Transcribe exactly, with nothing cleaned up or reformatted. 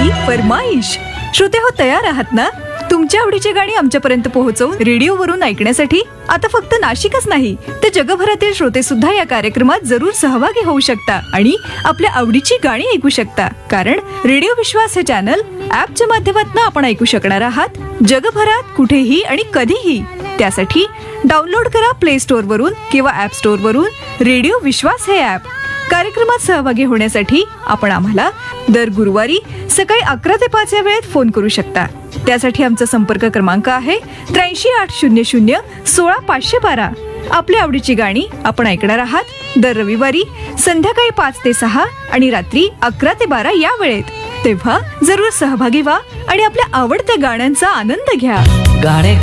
गाण्याची फरमाईश. श्रोते हो, तयार आहात ना तुमच्या आवडीची गाणी आमच्यापर्यंत पोहोचवून रेडिओवरून ऐकण्यासाठी? आता फक्त नाशिकच नाही तर जगभरातील श्रोते सुद्धा या कार्यक्रमात जरूर सहभागी होऊ शकता आणि आपल्या आवडीची गाणी ऐकू शकता. कारण रेडिओ विश्वास हे चॅनल ऍपच्या माध्यमातून आपण ऐकू शकणार आहात जगभरात कुठेही आणि कधीही. त्यासाठी डाउनलोड करा प्ले स्टोअर वरून किंवा ऍप स्टोअर वरून रेडिओ विश्वास हे ऍप. कार्यक्रमात सहभागी होण्यासाठी आपण आम्हाला दर गुरुवारी सकाळी अकरा ते पाच या वेळेत फोन करू शकता. त्यासाठी आमचा संपर्क क्रमांक आहे त्र्याऐंशी आठ शून्य शून्य सोळा पाचशे बारा. आपली आवडीची गाणी आपण ऐकणार आहात दर रविवारी संध्याकाळी पाच ते सहा आणि रात्री अकरा ते बारा या वेळेत. तेव्हा जरूर सहभागी व्हा आणि आपल्या आवडत्या गाण्यांचा आनंद घ्या. गाणे